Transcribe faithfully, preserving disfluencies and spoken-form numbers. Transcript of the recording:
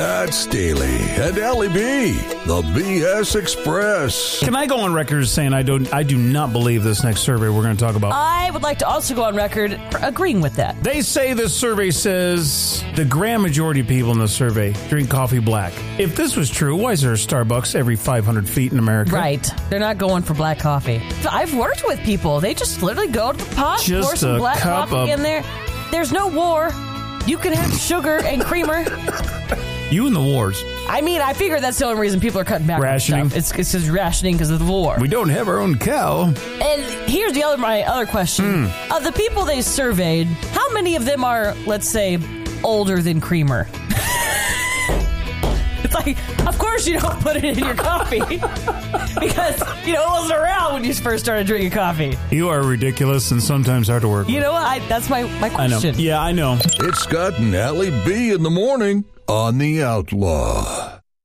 At Staley and Allie B, the B S Express. Can I go on record as saying I don't, I do not believe this next survey we're going to talk about? I would like to also go on record agreeing with that. They say this survey says the grand majority of people in the survey drink coffee black. If this was true, why is there a Starbucks every five hundred feet in America? Right. They're not going for black coffee. I've worked with people. They just literally go to the pot, Just pour some a black cup coffee of- in there. There's no war. You can have sugar and creamer. You and the wars. I mean, I figure that's the only reason people are cutting back Rationing. on stuff. It's, it's just rationing because of the war. We don't have our own cow. And here's the other my other question. Hmm. Of the people they surveyed, how many of them are, let's say, older than creamer? It's like, of course you don't put it in your coffee. Because, you know, it wasn't around when you first started drinking coffee. You are ridiculous and sometimes hard to work with. You know what? I, that's my, my I know. question. Yeah, I know. It's Scott and Allie B in the morning on The Outlaw.